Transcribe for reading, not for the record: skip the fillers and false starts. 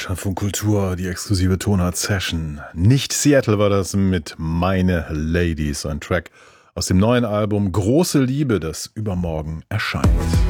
Deutschlandfunk Kultur, die exklusive Tonart-Session. Nicht Seattle war das mit Meine Ladies, ein Track aus dem neuen Album Große Liebe, das übermorgen erscheint.